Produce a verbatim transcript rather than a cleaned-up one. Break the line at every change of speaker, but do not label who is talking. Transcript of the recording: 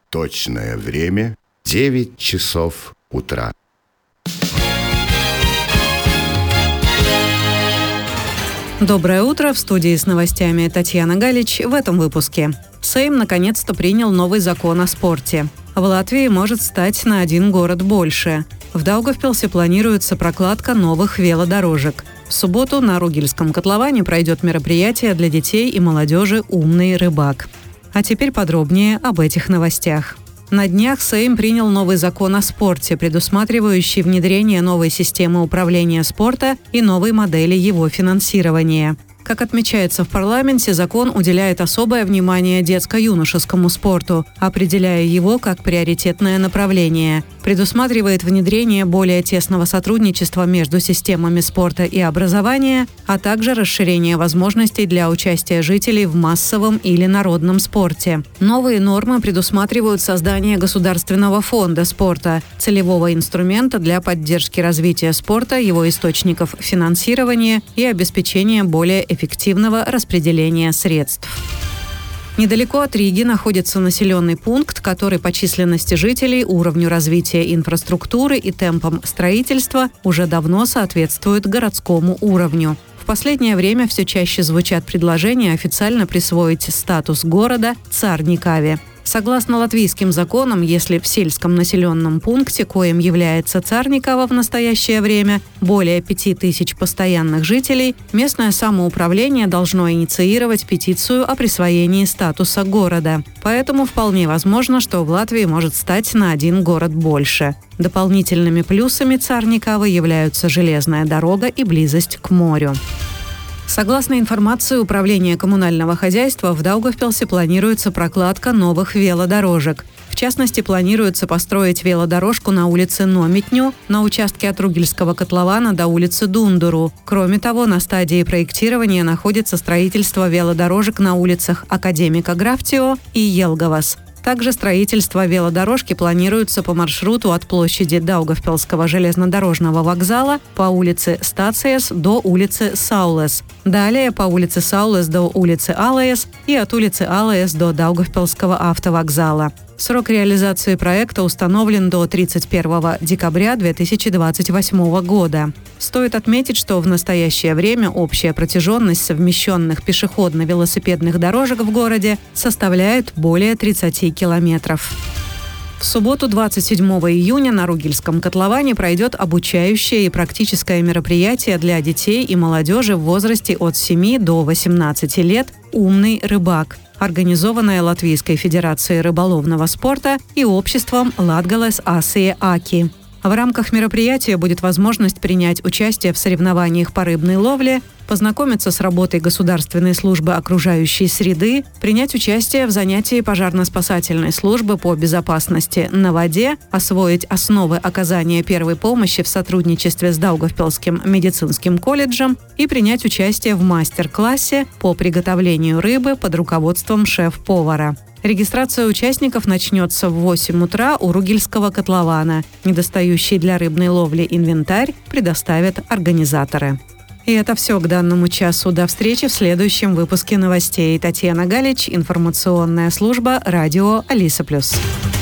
Точное время — девять часов утра.
Доброе утро. В студии с новостями Татьяна Галич. В этом выпуске. Сейм наконец-то принял новый закон о спорте. В Латвии может стать на один город больше. В Даугавпилсе планируется прокладка новых велодорожек. В субботу на Ругельском котловане пройдет мероприятие для детей и молодежи «Умный рыбак». А теперь подробнее об этих новостях. На днях Сейм принял новый закон о спорте, предусматривающий внедрение новой системы управления спорта и новой модели его финансирования. Как отмечается в парламенте, закон уделяет особое внимание детско-юношескому спорту, определяя его как приоритетное направление. Предусматривает внедрение более тесного сотрудничества между системами спорта и образования, а также расширение возможностей для участия жителей в массовом или народном спорте. Новые нормы предусматривают создание государственного фонда спорта, целевого инструмента для поддержки развития спорта, его источников финансирования и обеспечения более эффективного распределения средств. Недалеко от Риги находится населенный пункт, который по численности жителей, уровню развития инфраструктуры и темпам строительства уже давно соответствует городскому уровню. В последнее время все чаще звучат предложения официально присвоить статус города Царникаве. Согласно латвийским законам, если в сельском населенном пункте, коим является Царникава в настоящее время, более пяти тысяч постоянных жителей, местное самоуправление должно инициировать петицию о присвоении статуса города. Поэтому вполне возможно, что в Латвии может стать на один город больше. Дополнительными плюсами Царникавы являются железная дорога и близость к морю. Согласно информации Управления коммунального хозяйства, в Даугавпилсе планируется прокладка новых велодорожек. В частности, планируется построить велодорожку на улице Номитню, на участке от Ругельского котлована до улицы Дундуру. Кроме того, на стадии проектирования находится строительство велодорожек на улицах Академика Графтио и Елгавас. Также строительство велодорожки планируется по маршруту от площади Даугавпилского железнодорожного вокзала по улице Стациес до улицы Саулес. Далее по улице Саулес до улицы Алаес и от улицы Алаес до Даугавпилского автовокзала. Срок реализации проекта установлен до тридцать первого декабря две тысячи двадцать восьмого года. Стоит отметить, что в настоящее время общая протяженность совмещенных пешеходно-велосипедных дорожек в городе составляет более тридцати километров. В субботу, двадцать седьмого июня, на Ругельском котловане пройдет обучающее и практическое мероприятие для детей и молодежи в возрасте от семи до восемнадцати лет «Умный рыбак», организованная Латвийской Федерацией рыболовного спорта и обществом «Латгалес Асия Аки». В рамках мероприятия будет возможность принять участие в соревнованиях по рыбной ловле, познакомиться с работой Государственной службы окружающей среды, принять участие в занятии пожарно-спасательной службы по безопасности на воде, освоить основы оказания первой помощи в сотрудничестве с Даугавпилским медицинским колледжем и принять участие в мастер-классе по приготовлению рыбы под руководством шеф-повара. Регистрация участников начнется в восемь утра у Ругельского котлована. Недостающий для рыбной ловли инвентарь предоставят организаторы. И это все к данному часу. До встречи в следующем выпуске новостей. Татьяна Галич, информационная служба «Радио Алиса Плюс».